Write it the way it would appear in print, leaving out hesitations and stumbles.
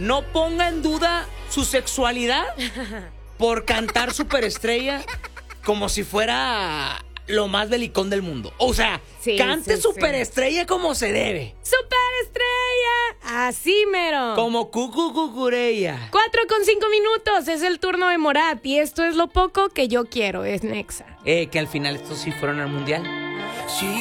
no ponga en duda su sexualidad por cantar Superestrella como si fuera lo más belicón del mundo. O sea, Sí, cante sí, Superestrella como se debe. ¡Superestrella! Así mero. Como Cucureya. 4:05, es el turno de Morat y esto es lo poco que yo quiero, es Nexa. Que al final estos sí fueron al mundial. Sí.